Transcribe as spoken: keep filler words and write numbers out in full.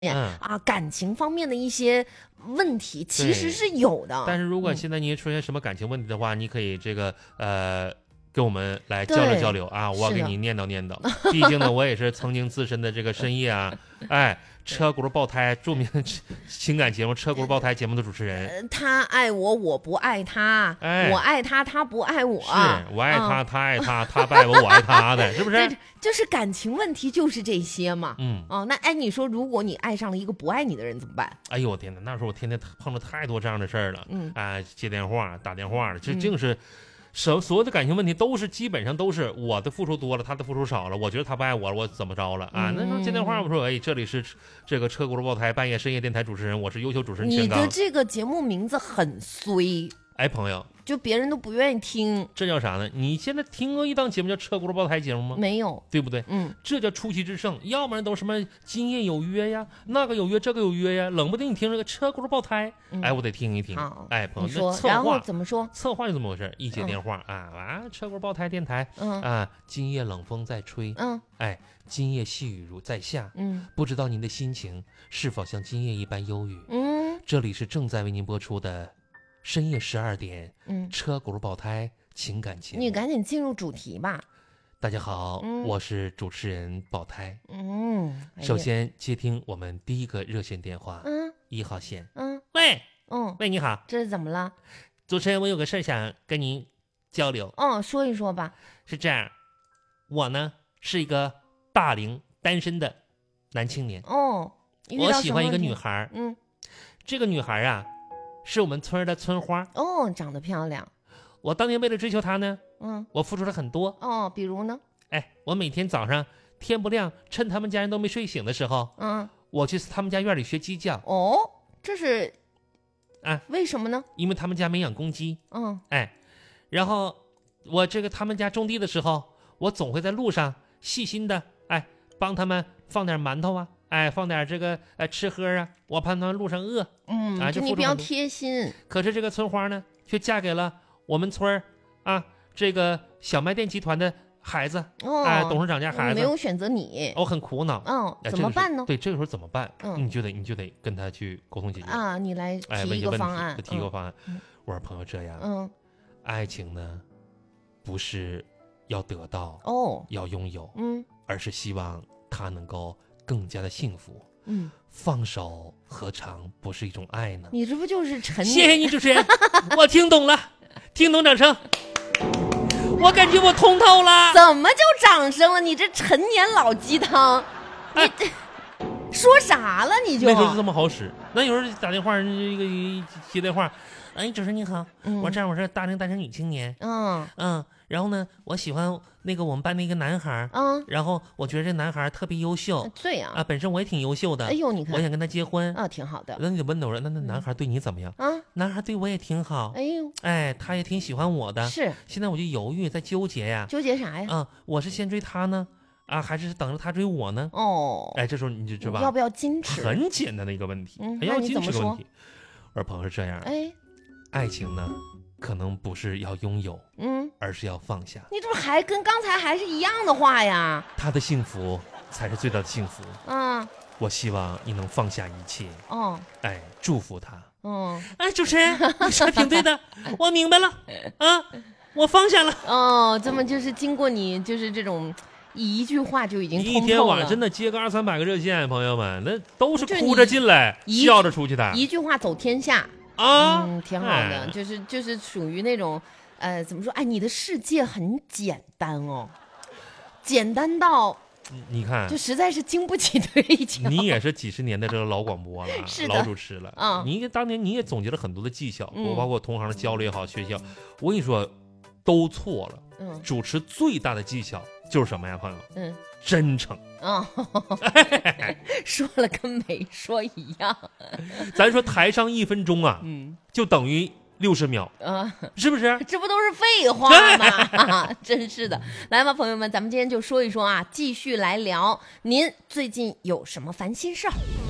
嗯啊，感情方面的一些问题其实是有的。 但是如果现在你出现什么感情问题的话，嗯、你可以这个呃跟我们来交流交流啊，我给你念叨念叨。毕竟呢，我也是曾经资深的这个深夜啊，哎。车轱辘爆胎，著名的情感节目《车轱辘爆胎》节目的主持人， 呃、他爱我，我不爱他，哎、我爱他，他不爱我， 是我爱他，嗯、他爱他，他不爱我，我爱他的，是不是？ 就是感情问题，就是这些嘛。 嗯， 哦，那哎，你说，如果你爱上了一个不爱你的人怎么办？ 哎呦我天哪，那时候我天天碰到太多这样的事儿了。嗯，啊、呃，接电话、打电话的，这净是。嗯所所有的感情问题都是基本上都是我的付出多了，他的付出少了，我觉得他不爱我了，我怎么着了啊？嗯、那时候接电话我说，哎，这里是这个车轱辘爆胎半夜深夜电台主持人，我是优秀主持人钱刚。 你的这个节目名字很衰， 哎，朋友， 就别人都不愿意听， 这叫啥呢？你现在听过一档节目叫车轱辘爆胎节目吗？ 没有， 对不对？ 嗯， 这叫出奇制胜，要不然都什么今夜有约呀，那个有约，这个有约呀，冷不丁你听这个车轱辘爆胎，嗯、哎，我得听一听。哎，朋友， 你说， 策划然后怎么说？ 策划是怎么回事？一接电话、嗯、啊，啊，车轱辘爆胎电台，嗯啊，今夜冷风在吹，嗯，哎，今夜细雨如在下，嗯，不知道您的心情是否像今夜一般忧郁？嗯，这里是正在为您播出的。深夜十二点，嗯，车轱辘爆胎情感节目， 你赶紧进入主题吧。 大家好，嗯、我是主持人爆胎。 嗯， 哎、首先接听我们第一个热线电话，嗯，一号线， 嗯， 喂， 嗯， 喂，你好， 这是怎么了？ 主持人，我有个事想跟您交流。 嗯，说一说吧。 是这样，我呢是一个大龄单身的男青年。 哦， 我喜欢一个女孩， 嗯， 这个女孩啊。是我们村的村花哦，长得漂亮。 我当年为了追求她呢， 嗯， 我付出了很多哦。比如呢？ 哎，我每天早上天不亮，趁他们家人都没睡醒的时候，嗯，我去他们家院里学鸡叫。 哦，这是， 啊， 为什么呢？ 因为他们家没养公鸡。 嗯， 哎，然后我这个他们家种地的时候，我总会在路上细心的哎帮他们放点馒头啊。哎，放点这个呃吃喝啊，我怕他们路上饿， 嗯，啊，就你比较贴心。 可是这个村花呢，却嫁给了我们村儿啊这个小卖店集团的孩子， 哦， 哎，董事长家孩子没有选择你， 我很苦恼， 嗯，怎么办呢？ 对，这个时候怎么办？嗯，你就得你就得跟他去沟通解决啊，你来提一个方案， 提一个方案。我说朋友这样，嗯，爱情呢，不是要得到哦， 要拥有， 嗯， 而是希望他能够。更加的幸福， 嗯， 放手何尝不是一种爱呢？ 你这不就是陈？ 谢谢你主持人，我听懂了，听懂掌声，我感觉我通透了。 怎么就掌声了？你这陈年老鸡汤，你这、哎、说啥了？你就那时候就这么好使。那有时候打电话，一个接电话，哎，主持人你好，嗯、我这样我是大龄单身女青年， 嗯嗯。然后呢，我喜欢那个我们班的一个男孩， 嗯， 然后我觉得这男孩特别优秀， 对呀， 啊，本身我也挺优秀的， 哎呦，你看， 我想跟他结婚， 啊，挺好的。 那你得问我说，那那男孩对你怎么样？ 啊， 男孩对我也挺好， 哎呦， 哎，他也挺喜欢我的， 是。 现在我就犹豫，在纠结呀， 纠结啥呀？ 啊，我是先追他呢，啊，还是等着他追我呢？ 哦， 哎，这时候你就知道吧， 要不要矜持？ 很简单的一个问题， 嗯， 要矜持的问题。我说朋友是这样， 哎， 爱情呢？可能不是要拥有， 嗯， 而是要放下。 你这不还跟刚才还是一样的话呀？ 他的幸福才是最大的幸福。 嗯， 我希望你能放下一切。 哦， 哎，祝福他。 嗯， 哎，主持人，你说挺对的，我明白了啊，我放下了。 哦，这么就是经过你就是这种一句话就已经通透了。 一天晚上真的接个二三百个热线，朋友们，那都是哭着进来，笑着出去的。 一句话走天下。 啊， 嗯，挺好的，哎、就是就是属于那种，呃，怎么说？哎，你的世界很简单哦，简单到， 你看， 就实在是经不起推敲。 你也是几十年的这个老广播了， 是老主持了， 嗯， 你当年你也总结了很多的技巧，嗯、包括同行的交流也好，学校，我跟你说，都错了。 嗯， 主持最大的技巧就是什么呀，朋友？ 嗯， 真诚。 啊、哦，说了跟没说一样。 咱说台上一分钟啊， 嗯， 就等于六十秒， 啊、 呃，是不是？ 这不都是废话吗？真是的。来吧，朋友们，咱们今天就说一说啊，继续来聊，您最近有什么烦心事儿？